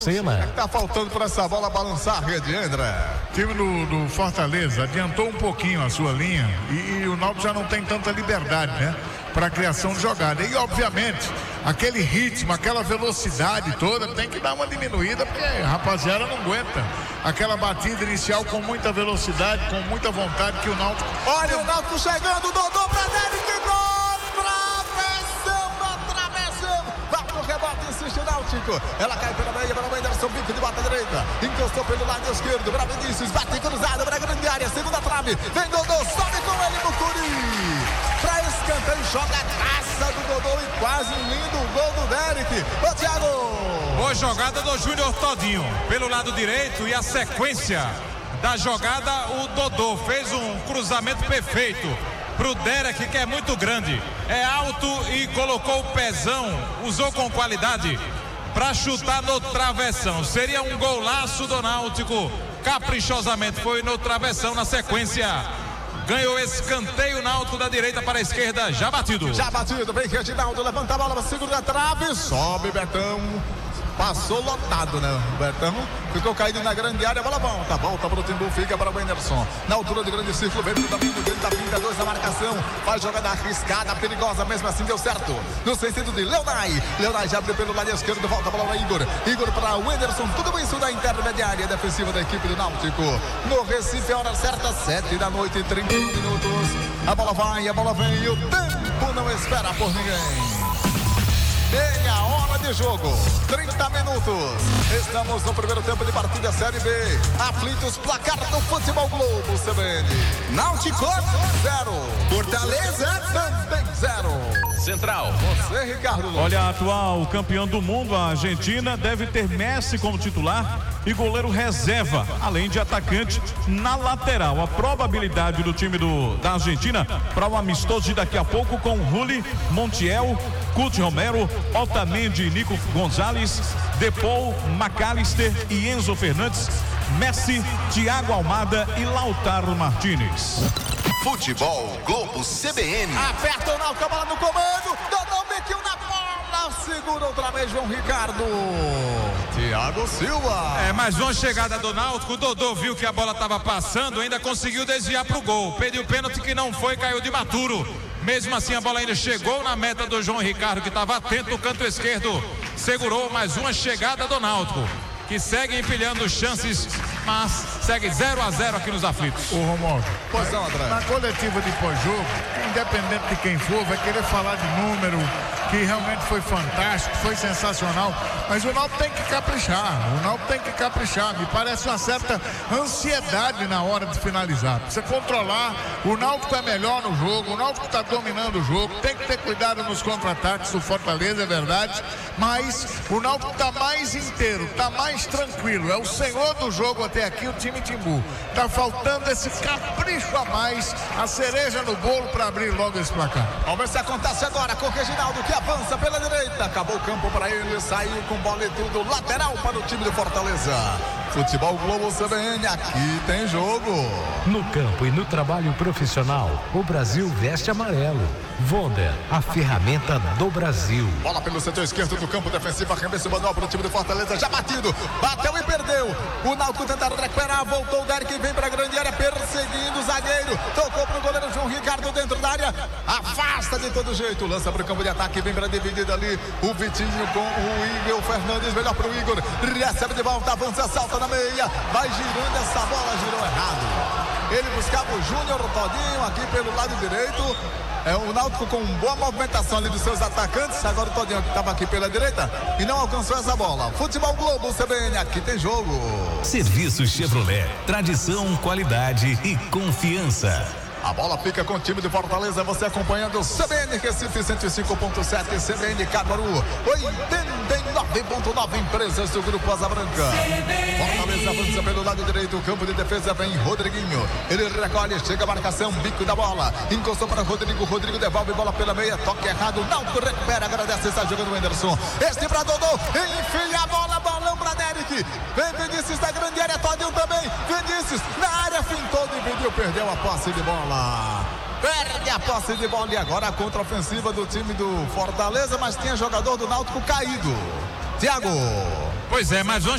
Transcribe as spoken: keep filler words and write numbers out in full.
Cena. Tá faltando para essa bola balançar a rede, André. O time do, do Fortaleza adiantou um pouquinho a sua linha e, e o Náutico já não tem tanta liberdade, né? Para a criação de jogada. E, obviamente, aquele ritmo, aquela velocidade toda tem que dar uma diminuída, porque a rapaziada não aguenta aquela batida inicial com muita velocidade, com muita vontade que o Náutico... Olha o Náutico chegando, Dodô pra dele, que gol! Rebote, insiste o Náutico. Ela cai pela meia, para o Anderson, bico de bota direita. Encostou pelo lado esquerdo. Para Vinícius, bate cruzado para a grande área. Segunda trave. Vem Dodô, sobe com ele no Curi. Para escanteio, joga a taça do Dodô e quase um lindo gol do Derek. Ô, Thiago. Boa jogada do Júnior Todinho pelo lado direito e a sequência da jogada, o Dodô fez um cruzamento perfeito pro Derek, que é muito grande, é alto e colocou o pezão, usou com qualidade para chutar no travessão. Seria um golaço do Náutico, caprichosamente foi no travessão. Na sequência ganhou escanteio Náutico da direita para a esquerda, já batido. Já batido, vem Reginaldo, levanta a bola, segura a trave, sobe Betão. Passou lotado, né? O Betão ficou caído na grande área, a bola volta, volta para o Timbu, fica para o Anderson. Na altura do grande círculo, vem para o domínio dele, da trinta e dois na marcação. Faz jogada arriscada, perigosa, mesmo assim deu certo. No sentido de Leonai. Leonai já abre pelo lado esquerdo, volta a bola para Igor. Igor para o Anderson, tudo isso da intermediária defensiva da equipe do Náutico. No Recife, a hora certa, sete da noite e trinta minutos. A bola vai, a bola vem e o tempo não espera por ninguém. Meia hora de jogo, trinta minutos. Estamos no primeiro tempo de partida Série B. Aflitos, placar do Futebol Globo C B N. Náutico zero, Fortaleza também zero. Central. Você, Ricardo. Olha, a atual campeã do mundo, a Argentina, deve ter Messi como titular e goleiro reserva, além de atacante na lateral. A probabilidade do time do, da Argentina para o amistoso de daqui a pouco com Rulli, Montiel, Couto Romero, Otamendi, Nico Gonzalez, Depou, McAllister e Enzo Fernandes, Messi, Thiago Almada e Lautaro Martinez. Futebol Globo C B N. Aperta o Náutico, a bola no comando. Dodô meteu na bola. Segura outra vez João Ricardo. Thiago Silva. É, mais uma chegada do Náutico. O Dodô viu que a bola estava passando, ainda conseguiu desviar pro gol. Pediu pênalti que não foi, caiu de maturo. Mesmo assim, a bola ainda chegou na meta do João Ricardo, que estava atento no canto esquerdo. Segurou mais uma chegada do Náutico, que segue empilhando chances, mas segue zero a zero aqui nos aflitos. Ô Romualdo, Pois não, André. na coletiva de pós-jogo, independente de quem for, vai querer falar de número, que realmente foi fantástico, foi sensacional, mas o Náutico tem que caprichar, o Náutico tem que caprichar, me parece uma certa ansiedade na hora de finalizar, precisa controlar, o Náutico é melhor no jogo, o Náutico está dominando o jogo, tem que ter cuidado nos contra-ataques do Fortaleza, é verdade, mas o Náutico está mais inteiro, está mais tranquilo, é o senhor do jogo até aqui, o time Timbu, está faltando esse capricho a mais, a cereja no bolo para abrir logo esse placar. Vamos ver se acontece agora com o Reginaldo, que avança pela direita, acabou o campo para ele, saiu com bola e tudo, lateral para o time de Fortaleza. Futebol Globo C B N, aqui tem jogo. No campo e no trabalho profissional, o Brasil veste amarelo. Vonda, a ferramenta do Brasil. Bola pelo setor esquerdo do campo defensivo, arremesso manual para o time de Fortaleza, já batido, bateu e perdeu. O Náutico tentando recuperar, voltou o Derek, vem para a grande área, perseguindo o zagueiro, tocou para o goleiro João Ricardo dentro da área, afasta de todo jeito, lança para o campo de ataque, vem para a dividida ali, o Vitinho com o Igor Fernandes, melhor para o Igor, recebe de volta, avança, salta na meia, vai girando, essa bola girou errado. Ele buscava o Júnior Todinho aqui pelo lado direito. É o Náutico com boa movimentação ali dos seus atacantes. Agora o Todinho que estava aqui pela direita e não alcançou essa bola. Futebol Globo C B N, aqui tem jogo. Serviço Chevrolet, tradição, qualidade e confiança. A bola fica com o time de Fortaleza, você acompanhando o C B N Recife cento e cinco ponto sete, C B N Caruaru oitenta e nove ponto nove, empresas do Grupo Asa Branca. Fortaleza avança pelo lado direito, o campo de defesa vem Rodriguinho, ele recolhe, chega a marcação, bico da bola, encostou para Rodrigo, Rodrigo devolve bola pela meia, toque errado, Náutico recupera, agradece, está jogando o Anderson, este para Dodô, enfia a bola, balão para Derek, vem Vinícius da grande área, Todinho também, Vinícius na área, fintou, dividiu, perdeu a posse de bola. Perde a posse de bola e agora a contra-ofensiva do time do Fortaleza, mas tinha jogador do Náutico caído. Thiago. Pois é, mas